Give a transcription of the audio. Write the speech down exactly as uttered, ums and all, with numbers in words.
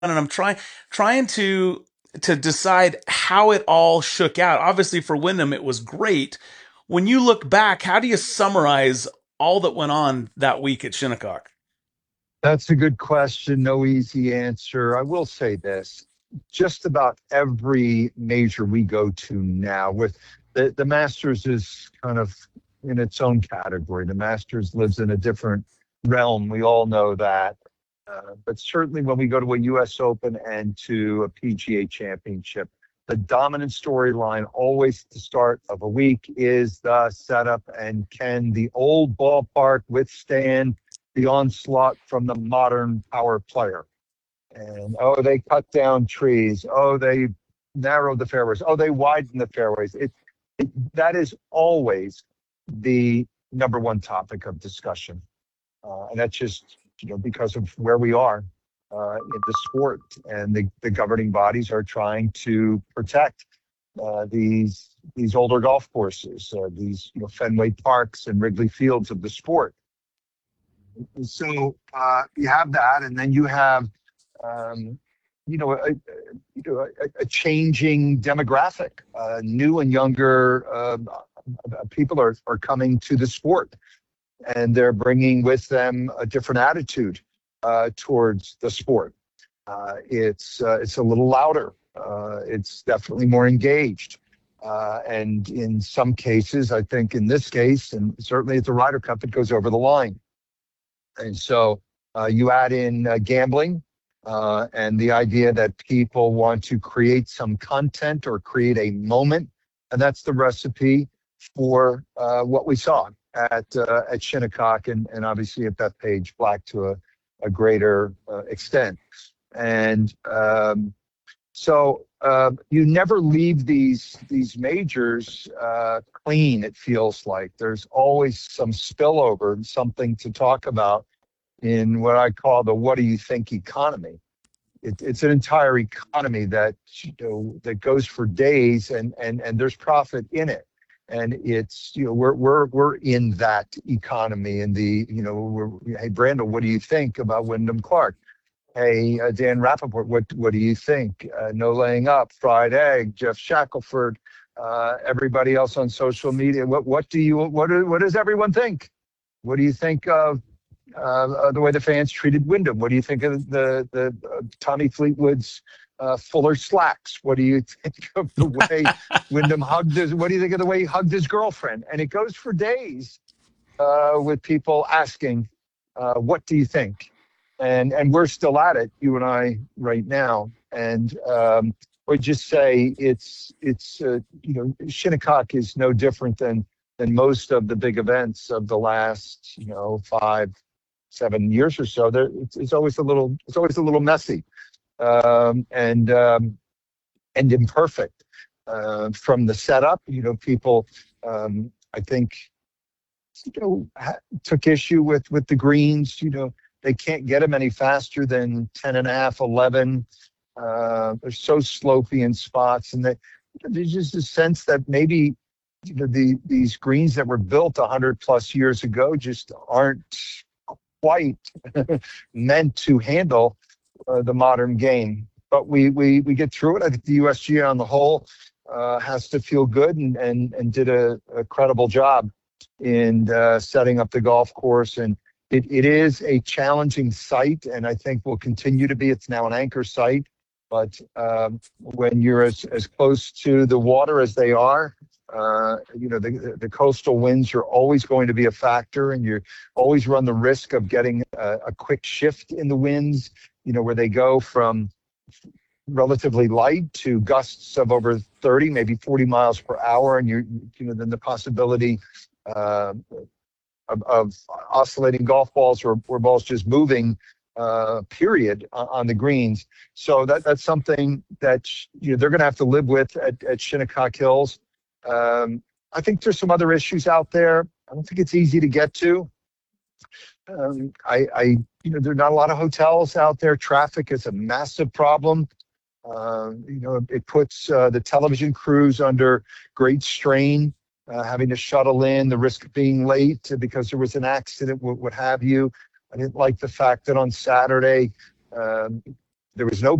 and I'm trying trying to to decide how it all shook out. Obviously, for Wyndham, it was great. When you look back, how do you summarize all that went on that week at Shinnecock? That's a good question. No easy answer. I will say this. Just about every major we go to now, with the, the Masters is kind of in its own category. The Masters lives in a different realm. We all know that. Uh, but certainly when we go to a U S Open and to a P G A championship, the dominant storyline always at the start of a week is the setup, and can the old ballpark withstand the onslaught from the modern power player? And oh, they cut down trees. Oh, they narrowed the fairways. Oh, they widened the fairways. It, it that is always the number one topic of discussion, uh, and that's just you know because of where we are uh, in the sport, and the, the governing bodies are trying to protect uh, these these older golf courses, uh, these you know Fenway Parks and Wrigley Fields of the sport. So uh, you have that, and then you have um, you know a, you know a, a changing demographic. Uh, new and younger uh, people are are coming to the sport, and they're bringing with them a different attitude uh, towards the sport. Uh, it's uh, it's a little louder. Uh, it's definitely more engaged. Uh, and in some cases, I think in this case, and certainly at the Ryder Cup, it goes over the line. And so uh, you add in uh, gambling uh, and the idea that people want to create some content or create a moment. And that's the recipe for uh, what we saw at uh, at Shinnecock, and, and obviously at Bethpage Black to a, a greater uh, extent. And um, so uh, you never leave these these majors uh, clean. It feels like there's always some spillover and something to talk about in what I call the "what do you think" economy. It, it's an entire economy that you know that goes for days, and and and there's profit in it. And it's you know we're we're we're in that economy. And the you know we're, hey Brandel, what do you think about Wyndham Clark? Hey, uh, Dan Rappaport, what what do you think? Uh, no laying up, fried egg, Jeff Shackelford, uh, everybody else on social media. What what do you what do, what does everyone think? What do you think of uh, the way the fans treated Wyndham? What do you think of the the uh, Tommy Fleetwood's uh, Fuller slacks? What do you think of the way Wyndham hugged his? What do you think of the way he hugged his girlfriend? And it goes for days uh, with people asking, uh, "What do you think?" And and we're still at it, you and I, right now. And um, we just say it's it's uh, you know Shinnecock is no different than than most of the big events of the last you know five seven years or so. There, it's, it's always a little it's always a little messy um, and um, and imperfect uh, from the setup. You know, people um, I think you know ha- took issue with with the greens. You know, they can't get them any faster than ten and a half, eleven. Uh, they're so slopey in spots, and they, there's just a sense that maybe you know the these greens that were built one hundred plus years ago just aren't quite meant to handle uh, the modern game. But we, we we get through it. I think the U S G A on the whole uh, has to feel good, and and and did a, a credible job in uh, setting up the golf course. And it, it is a challenging site, and I think will continue to be. It's now an anchor site. But um, when you're as, as close to the water as they are, uh, you know, the, the coastal winds are always going to be a factor, and you always run the risk of getting a, a quick shift in the winds, you know, where they go from relatively light to gusts of over thirty, maybe forty miles per hour. And you, you know, then the possibility uh, of, of oscillating golf balls, or, or balls just moving uh, period on, on the greens. So that that's something that you know they're going to have to live with at, at Shinnecock Hills. Um, I think there's some other issues out there. I don't think it's easy to get to. Um, I, I, you know, there are not a lot of hotels out there. Traffic is a massive problem. Uh, you know, it puts uh, the television crews under great strain, uh, having to shuttle in, the risk of being late because there was an accident, what, what have you. I didn't like the fact that on Saturday, um, there was no